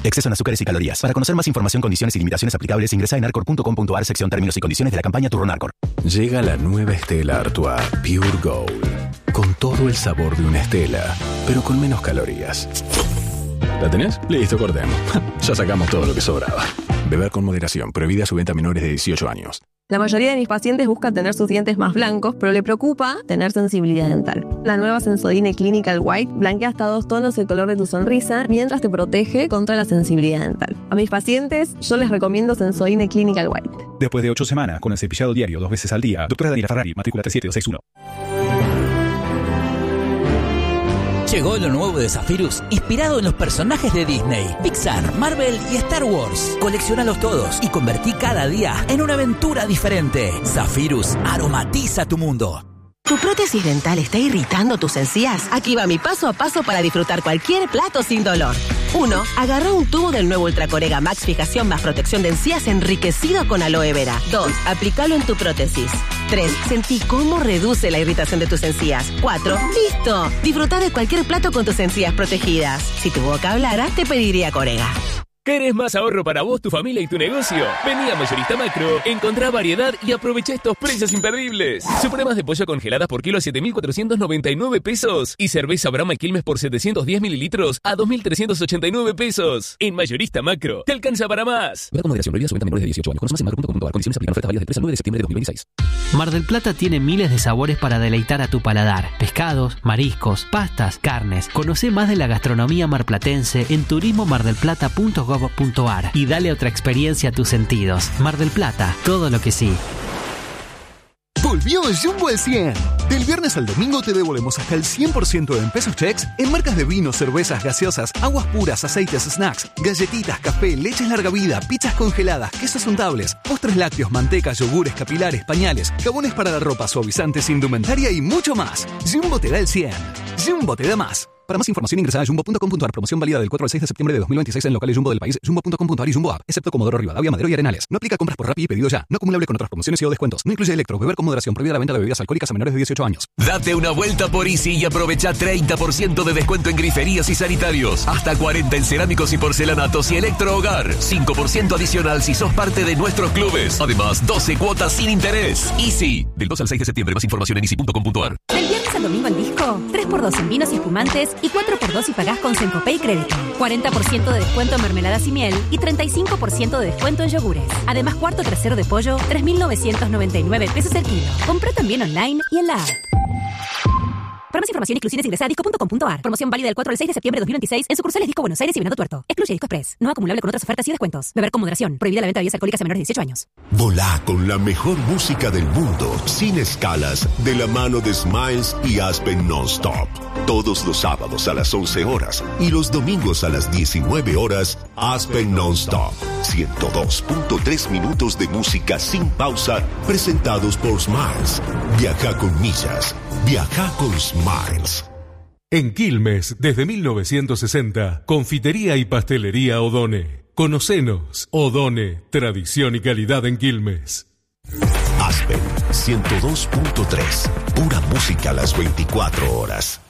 exceso en azúcares y calorías. Para conocer más información, condiciones y limitaciones aplicables, ingresa en arcor.com.ar, sección términos y condiciones de la campaña Turrón Arcor. Llega la nueva Stella Artois Pure Gold, con todo el sabor de una Stella, pero con menos calorías. ¿La tenés? Listo, cortemos. Ya sacamos todo lo que sobraba. Beber con moderación. Prohibida su venta a menores de 18 años. La mayoría de mis pacientes buscan tener sus dientes más blancos, pero le preocupa tener sensibilidad dental. La nueva Sensodyne Clinical White blanquea hasta 2 tonos el color de tu sonrisa, mientras te protege contra la sensibilidad dental. A mis pacientes, yo les recomiendo Sensodyne Clinical White. Después de 8 semanas, con el cepillado diario 2 veces al día, doctora Daniela Ferrari, matrícula 37261. Llegó lo nuevo de Zephyrus, inspirado en los personajes de Disney, Pixar, Marvel y Star Wars. Colecciónalos todos y convertí cada día en una aventura diferente. Zephyrus aromatiza tu mundo. ¿Tu prótesis dental está irritando tus encías? Aquí va mi paso a paso para disfrutar cualquier plato sin dolor. 1. Agarra un tubo del nuevo Ultracorega Max Fijación más protección de encías enriquecido con aloe vera. 2. Aplícalo en tu prótesis. 3. Sentí cómo reduce la irritación de tus encías. 4. ¡Listo! Disfruta de cualquier plato con tus encías protegidas. Si tu boca hablara, te pediría Corega. ¿Querés más ahorro para vos, tu familia y tu negocio? Vení a Mayorista Macro, encontrá variedad y aprovecha estos precios imperdibles. Supremas de pollo congeladas por kilo a 7.499 pesos. Y cerveza Brahma y Quilmes por 710 mililitros a 2.389 pesos. En Mayorista Macro, te alcanza para más. Con moderación, prohibida su venta a menores de 18 años. Conoce más en macro.com.ar. Condiciones aplican. Ofertas válidas del 3 al 9 de septiembre de 2026. Mar del Plata tiene miles de sabores para deleitar a tu paladar. Pescados, mariscos, pastas, carnes. Conocé más de la gastronomía marplatense en turismomardelplata.gov.ar y dale otra experiencia a tus sentidos. Mar del Plata, todo lo que sí. Volvió Jumbo al 100. Del viernes al domingo te devolvemos hasta el 100% en pesos checks en marcas de vinos, cervezas, gaseosas, aguas puras, aceites, snacks, galletitas, café, leches larga vida, pizzas congeladas, quesos untables, postres lácteos, mantecas, yogures, capilares, pañales, jabones para la ropa, suavizantes, indumentaria y mucho más. Jumbo te da el 100. Jumbo te da más. Para más información ingresa a jumbo.com.ar. Promoción válida del 4 al 6 de septiembre de 2026 en locales Jumbo del país, jumbo.com.ar y Jumbo App, excepto Comodoro Rivadavia, Madero y Arenales. No aplica compras por Rappi y pedido ya. No acumulable con otras promociones y o descuentos. No incluye electro. Beber con moderación. Prohibida la venta de bebidas alcohólicas a menores de 18 años. Date una vuelta por Easy y aprovecha 30% de descuento en griferías y sanitarios. Hasta 40 en cerámicos y porcelanatos y electro hogar. 5% adicional si sos parte de nuestros clubes. Además, 12 cuotas sin interés. Easy. Del 2 al 6 de septiembre. Más información en easy.com.ar. Del viernes al domingo en Disco, 3x2 en vinos y espumantes y 4x2 si pagás con Sencopay y crédito. 40% de descuento en mermeladas y miel y 35% de descuento en yogures. Además, cuarto trasero de pollo, 3.999 pesos el kilo. Compra también online y en la app. Para más información, exclusiones ingresa a disco.com.ar. Promoción válida del 4 al 6 de septiembre de 2026 en sucursales Disco Buenos Aires y Venado Tuerto. Excluye Disco Express. No acumulable con otras ofertas y descuentos. Beber con moderación. Prohibida la venta de bebidas alcohólicas a menores de 18 años. Volá con la mejor música del mundo, sin escalas, de la mano de Smiles y Aspen Nonstop. Todos los sábados a las 11 horas y los domingos a las 19 horas, Aspen Nonstop. 102.3 minutos de música sin pausa, presentados por Smiles. Viaja con millas. Viaja con Smiles. En Quilmes, desde 1960, Confitería y Pastelería Odone. Conocenos. Odone, tradición y calidad en Quilmes. Aspen 102.3. Pura música a las 24 horas.